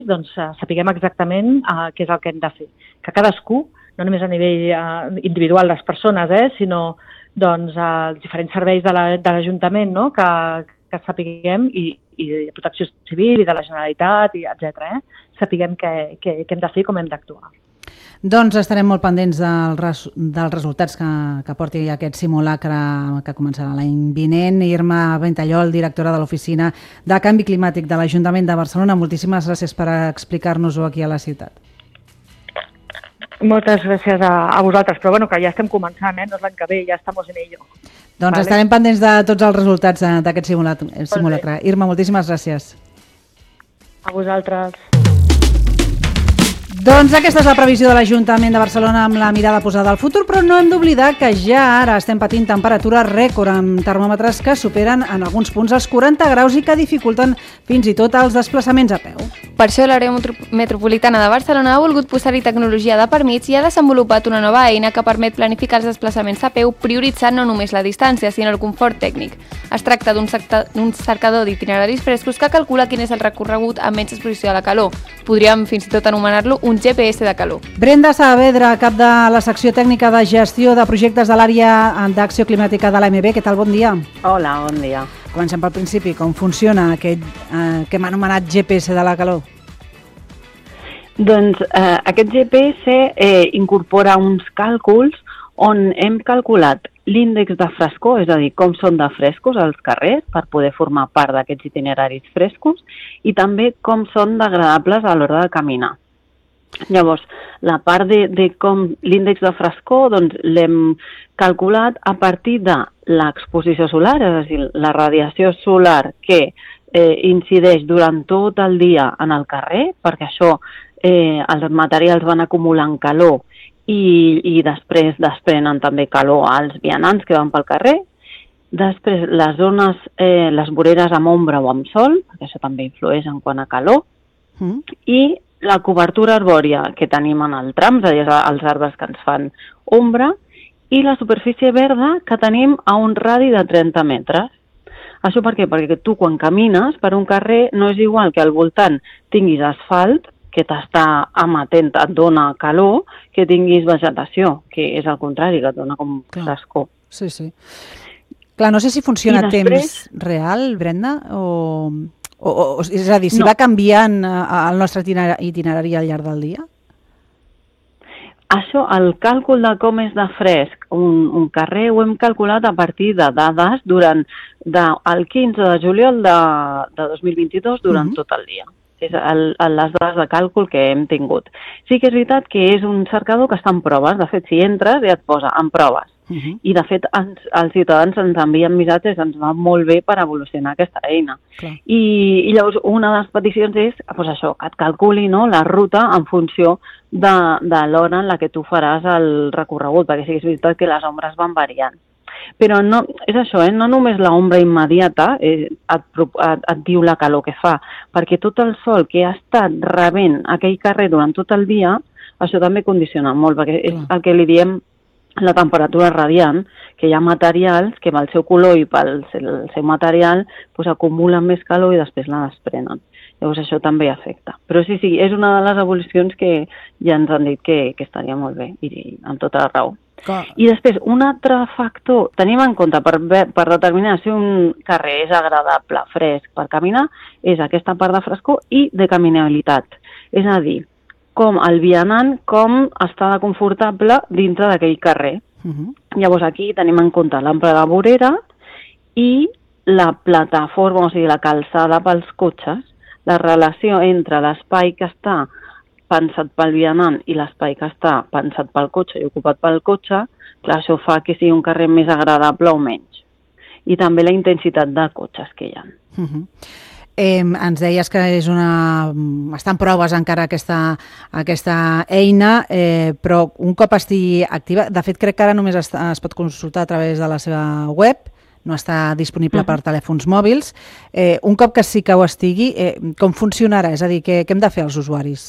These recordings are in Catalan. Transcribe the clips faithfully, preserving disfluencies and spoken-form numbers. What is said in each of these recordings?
doncs, sapiguem exactament uh, què és el que hem de fer. Que cadascú, no només a nivell uh, individual les persones, eh, sinó doncs, uh, els diferents serveis de l'Ajuntament, no? que, que sapiguem, i, i de Protecció Civil i de la Generalitat, i etcètera, eh? sapiguem què, què, què hem de fer i com hem d'actuar. Doncs estarem molt pendents del res, dels resultats que, que porti aquest simulacre que començarà l'any vinent. Irma Ventallol, directora de l'Oficina de Canvi Climàtic de l'Ajuntament de Barcelona, moltíssimes gràcies per explicar-nos-ho aquí a la ciutat. Moltes gràcies a, a vosaltres, però bueno, que ja estem començant, eh? No és l'any que ve, ja estem en ello. Doncs vale. Estarem pendents de tots els resultats d'aquest simulacre. Irma, moltíssimes gràcies. A vosaltres. Doncs aquesta és la previsió de l'Ajuntament de Barcelona amb la mirada posada al futur, però no hem d'oblidar que ja ara estem patint temperatures rècord amb termòmetres que superen en alguns punts els quaranta graus i que dificulten fins i tot els desplaçaments a peu. Per això l'àrea metropolitana de Barcelona ha volgut posar-hi tecnologia de per mig i ha desenvolupat una nova eina que permet planificar els desplaçaments a peu prioritzant no només la distància, sinó el confort tècnic. Es tracta d'un cercador d'itineraris frescos que calcula quin és el recorregut amb menys exposició a la calor. Podríem fins i tot anomenar-lo un G P S de calor. Brenda Saavedra, cap de la secció tècnica de gestió de projectes de l'àrea d'acció climàtica de l'A M B. Què tal? Bon dia. Hola, bon dia. Comencem pel principi. Com funciona aquest eh, que hem anomenat G P S de la calor? Doncs eh, aquest G P S eh, incorpora uns càlculs on hem calculat l'índex de frescor, és a dir, com són de frescos els carrers per poder formar part d'aquests itineraris frescos, i també com són d'agradables a l'hora de caminar. Llavors, la part de, de com l'índex de frescor doncs, l'hem calculat a partir de l'exposició solar, és a dir, la radiació solar que eh, incideix durant tot el dia en el carrer, perquè això eh, els materials van acumulant calor i, i després desprenen també calor als vianants que van pel carrer. Després, les zones, eh, les voreres amb ombra o amb sol, perquè això també influeix en quant a calor, mm. i la cobertura arbòria que tenim en el tram, és a dir, els arbres que ens fan ombra, i la superfície verda que tenim a un radi de trenta metres. Això per què? Perquè tu quan camines per un carrer no és igual que al voltant tinguis asfalt, que t'està amatent, et dona calor, que tinguis vegetació, que és el contrari, que et dona com frescor. Sí, sí. Clar, no sé si funciona a després... temps real, Brenda, o... O, o, és a dir, si no. va canviant el nostre itinerari al llarg del dia? Això, el càlcul de com és de fresc un, un carrer ho hem calculat a partir de dades durant de, el quinze de juliol de, de dos mil vint-i-dos durant uh-huh. tot el dia. És el, el, les dades de càlcul que hem tingut. Sí que és veritat que és un cercador que està en proves. De fet, si entres ja et posa en proves. Uh-huh. I de fet ens, els ciutadans ens envien missatges, ens va molt bé per evolucionar aquesta eina. I, i llavors una de les peticions és pues això, que et calculi, no, la ruta en funció de, de l'hora en la que tu faràs el recorregut, perquè sí que és veritat que les ombres van variant. Però no, és això, eh? No només l'ombra immediata eh, et, et, et diu la calor que fa, perquè tot el sol que ha estat rebent aquell carrer durant tot el dia, això també condiciona molt, perquè és el que li diem la temperatura radiant, que hi ha materials que pel seu color i pel el seu material pues, acumulen més calor i després la desprenen. Llavors això també afecta. Però sí, sí, és una de les evolucions que ja ens han dit que, que estaria molt bé i, i amb tota la raó. Clar. I després, un altre factor, tenim en compte per, per determinar si un carrer és agradable, fresc per caminar, és aquesta part de frescor i de caminabilitat. És a dir, com el vianant, com està de confortable dintre d'aquell carrer. Uh-huh. Llavors aquí tenim en compte l'ample de vorera i la plataforma, o sigui, la calçada pels cotxes, la relació entre l'espai que està pensat pel vianant i l'espai que està pensat pel cotxe i ocupat pel cotxe, clar, això fa que sigui un carrer més agradable o menys. I també la intensitat de cotxes que hi ha. Uh-huh. Eh, ens deies que és una... està en proves encara aquesta, aquesta eina, eh, però un cop estigui activa, de fet crec que ara només es, es pot consultar a través de la seva web, no està disponible uh-huh. per telèfons mòbils. Eh, un cop que sí que ho estigui, eh, com funcionarà? És a dir, què, què hem de fer els usuaris?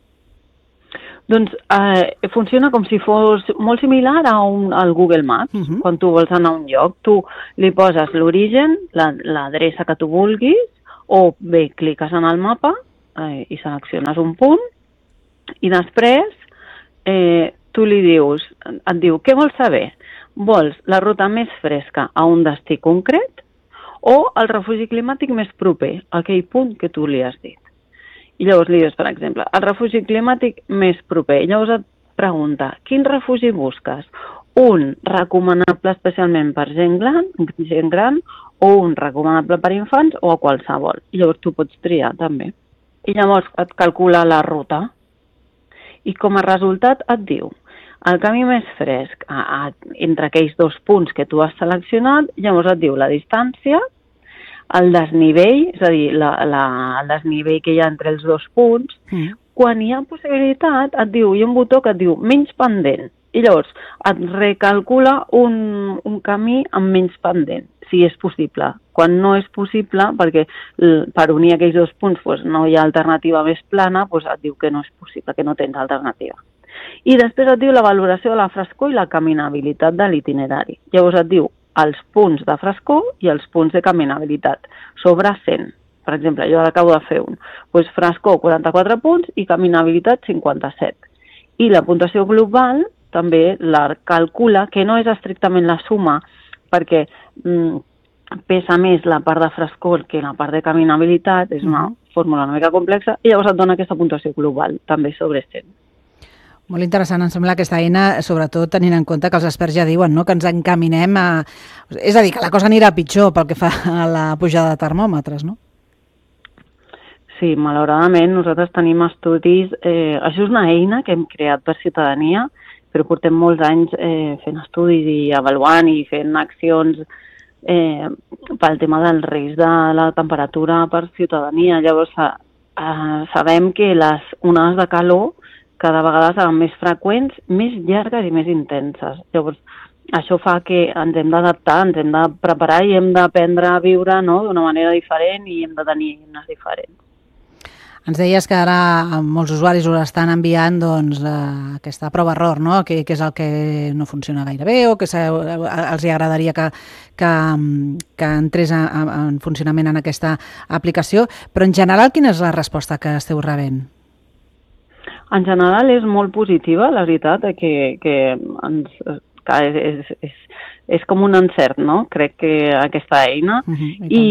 Doncs eh, funciona com si fos molt similar a un, al Google Maps. Uh-huh. Quan tu vols anar a un lloc, tu li poses l'origen, la, l'adreça que tu vulguis, o bé, cliques en el mapa eh, i selecciones un punt i després eh, tu li dius, et diu, què vols saber? Vols la ruta més fresca a un destí concret o el refugi climàtic més proper, aquell punt que tu li has dit? I llavors li dius, per exemple, el refugi climàtic més proper. I llavors et pregunta, quin refugi busques? Un recomanable especialment per gent gran, gent gran o un recomanable per infants o a qualsevol. I llavors tu pots triar també. I llavors et calcula la ruta i com a resultat et diu el camí més fresc a, a, entre aquells dos punts que tu has seleccionat, llavors et diu la distància, el desnivell, és a dir, la, la, el desnivell que hi ha entre els dos punts, mm. quan hi ha possibilitat et diu, hi ha un botó que et diu menys pendent, i llavors et recalcula un, un camí amb menys pendent, si és possible. Quan no és possible, perquè per unir aquells dos punts doncs, no hi ha alternativa més plana, doncs et diu que no és possible, que no tens alternativa. I després et diu la valoració de la frescor i la caminabilitat de l'itinerari. Llavors et diu els punts de frescor i els punts de caminabilitat sobre cent. Per exemple, jo ara acabo de fer un. Doncs frescor, quaranta-quatre punts i caminabilitat, cinquanta-set. I la puntuació global també la calcula, que no és estrictament la suma, perquè mm, pesa més la part de frescor que la part de caminabilitat, és una fórmula una mica complexa, i llavors et dona aquesta puntuació global, també sobre cent. Molt interessant, em sembla, aquesta eina, sobretot tenint en compte que els experts ja diuen, no?, que ens encaminem a... És a dir, que la cosa anirà pitjor pel que fa a la pujada de termòmetres, no? Sí, malauradament nosaltres tenim estudis... Eh, això és una eina que hem creat per ciutadania, però portem molts anys eh, fent estudis i avaluant i fent accions eh, pel tema del risc de la temperatura per ciutadania. Llavors, eh, sabem que les onades de calor cada vegada seran més freqüents, més llargues i més intenses. Llavors, això fa que ens hem d'adaptar, ens hem de preparar i hem d'aprendre a viure, no?, d'una manera diferent i hem de tenir eines diferents. Ens deies que ara molts usuaris us estan enviant doncs, eh, aquesta prova-error, no?, que, que és el que no funciona gaire bé o que els agradaria que, que, que entrés en, en funcionament en aquesta aplicació. Però en general, quina és la resposta que esteu rebent? En general és molt positiva, la veritat, que, que, ens, que és, és, és com un encert, no?, crec que aquesta eina. Uh-huh, i,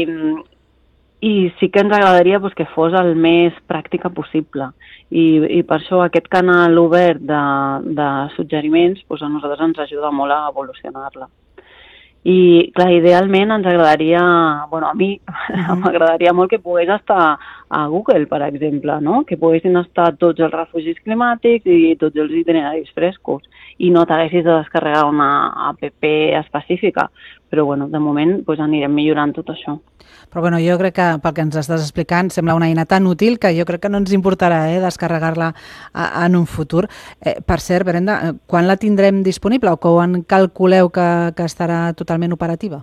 I, i sí que ens agradaria pues, que fos el més pràctica possible. I, i per això aquest canal obert de, de suggeriments pues, a nosaltres ens ajuda molt a evolucionar-la. I, clar, idealment ens agradaria, bueno, a mi uh-huh. m'agradaria molt que pogués estar a Google, per exemple, no?, que poguessin estar tots els refugis climàtics i tots els itineraris frescos i no t'haguessis de descarregar una app específica. Però, bueno, de moment pues, anirem millorant tot això. Però, bueno, jo crec que pel que ens estàs explicant sembla una eina tan útil que jo crec que no ens importarà eh, descarregar-la en un futur. Eh, per cert, Brenda, quan la tindrem disponible o quan calculeu que, que estarà totalment operativa?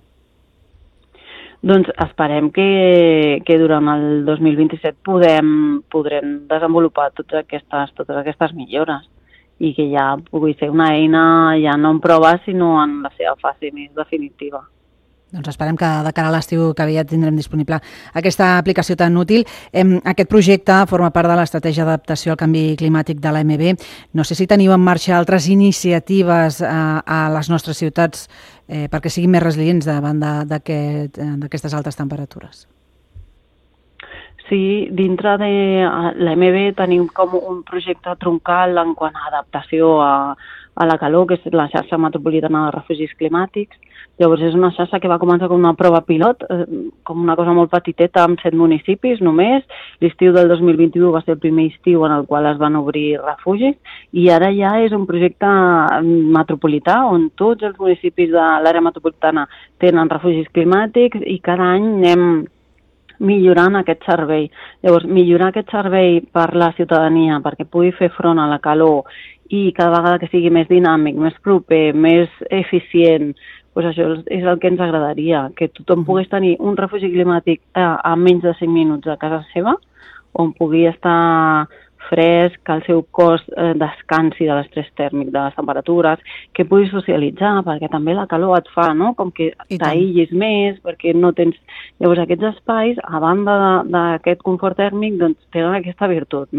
Doncs esperem que, que durant el dos mil vint-i-set podem, podrem desenvolupar totes aquestes, totes aquestes millores i que ja pugui ser una eina ja no en prova, sinó en la seva fase més definitiva. Doncs esperem que de cara a l'estiu que aviat tindrem disponible aquesta aplicació tan útil. Aquest projecte forma part de l'estratègia d'adaptació al canvi climàtic de l'A M B. No sé si teniu en marxa altres iniciatives a, a les nostres ciutats eh, perquè siguin més resilients davant d'aquestes altes temperatures. Sí, dintre de l'A M B tenim com un projecte troncal en quant a adaptació a, a la calor, que és la xarxa metropolitana de refugis climàtics. Llavors és una xarxa que va començar com una prova pilot, eh, com una cosa molt petiteta amb set municipis només. L'estiu del dos mil vint-i-u va ser el primer estiu en el qual es van obrir refugis i ara ja és un projecte metropolità on tots els municipis de l'àrea metropolitana tenen refugis climàtics i cada any anem millorant aquest servei. Llavors, millorar aquest servei per la ciutadania perquè pugui fer front a la calor i cada vegada que sigui més dinàmic, més proper, més eficient, doncs això és el que ens agradaria, que tothom pogués tenir un refugi climàtic a, a menys de cinc minuts a casa seva, on pugui estar fresc, que el seu cos eh, descansi de l'estrès tèrmic de les temperatures, que puguis socialitzar, perquè també la calor et fa, no?, com que t'aïllis més, perquè no tens... Llavors, aquests espais, a banda d'aquest confort tèrmic, doncs tenen aquesta virtut, no?